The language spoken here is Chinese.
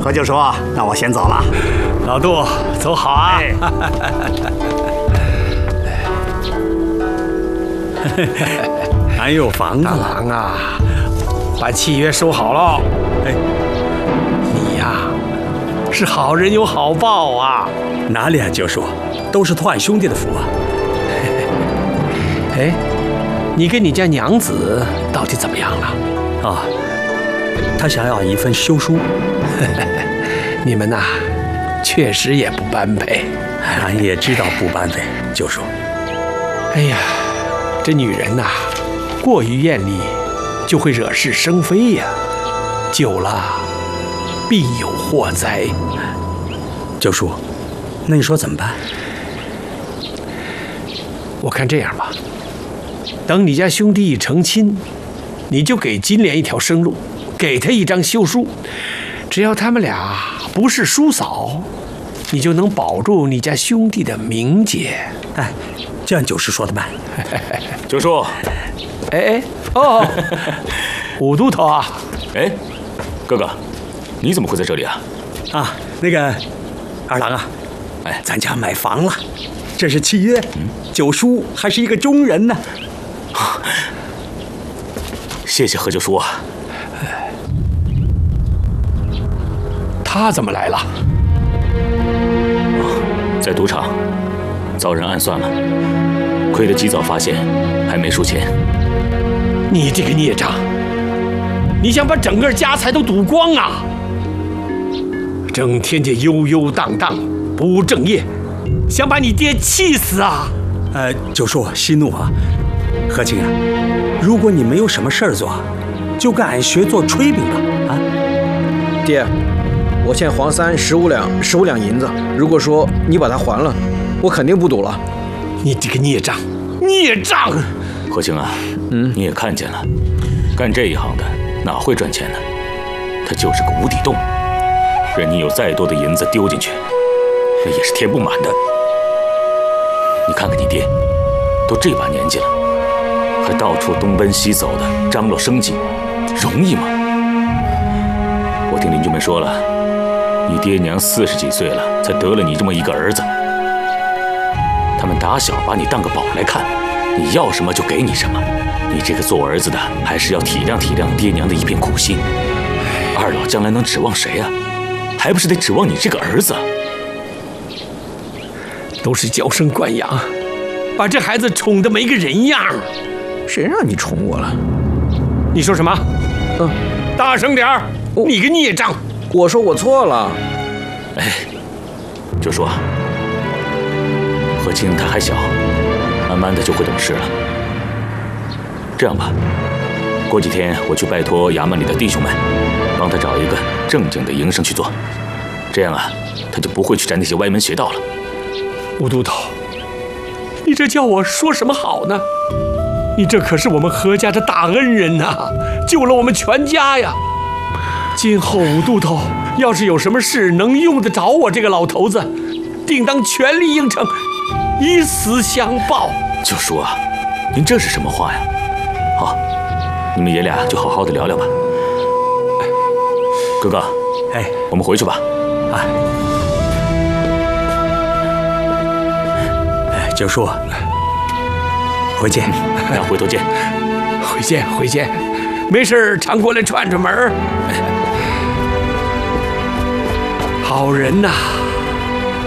何九叔，那我先走了。 老杜，走好啊！ 俺有房子大了。 郎啊，把契约收好了。哎，你呀，是好人有好报啊！ 哪里啊，九叔，都是托俺兄弟的福啊。 哎，你跟你家娘子到底怎么样了？ 啊，他想要一份休书。 你们呐，确实也不般配。 俺也知道不般配，九叔。 哎呀，这女人呐，过于艳丽，就会惹是生非呀，久了必有祸灾。 九叔，那你说怎么办？ 我看这样吧，等你家兄弟一成亲，你就给金莲一条生路，给他一张休书，只要他们俩不是叔嫂，你就能保住你家兄弟的名节。 哎，这样九叔说的慢。 九叔， 哎哦，武都头啊！ 哎，哥哥，你怎么会在这里啊？ 啊，那个二郎啊，哎，咱家买房了，这是契约。九叔还是一个中人呢。 谢谢何九叔啊。 他怎么来了？ 在赌场遭人暗算了，亏得及早发现，还没输钱。 你这个孽障！你想把整个家财都赌光啊！整天就悠悠荡荡，不务正业，想把你爹气死啊！ 九叔息怒啊，何清啊，如果你没有什么事儿做，就跟俺学做炊饼吧。啊， 爹，我欠黄三15两银子，如果说你把它还了，我肯定不赌了。 你这个孽障，孽障！ 何清啊，你也看见了，干这一行的哪会赚钱呢？它就是个无底洞，任你有再多的银子丢进去，那也是填不满的。你看看你爹，都这把年纪了，还到处东奔西走的张罗生计，容易吗？我听邻居们说了，你爹娘40几岁了，才得了你这么一个儿子。他们打小把你当个宝来看，你要什么就给你什么。你这个做儿子的，还是要体谅体谅爹娘的一片苦心。二老将来能指望谁啊？还不是得指望你这个儿子。 都是娇生惯养，把这孩子宠得没个人样。 谁让你宠我了？ 你说什么？大声点儿！你个孽障！ 我说我错了。 哎，就说何清他还小，慢慢的就会懂事了。这样吧，过几天我去拜托衙门里的弟兄们，帮他找一个正经的营生去做，这样啊，他就不会去沾那些歪门邪道了。 吴都头，你这叫我说什么好呢？你这可是我们何家的大恩人呐，救了我们全家呀！今后武都头要是有什么事能用得着我这个老头子，定当全力应承，以死相报。 就说啊，您这是什么话呀？好，你们爷俩就好好的聊聊吧。哥哥， 哎， 我们回去吧。 啊，哎，九叔，回见。 那回头见。 回见，没事常过来串串门儿。好人呐！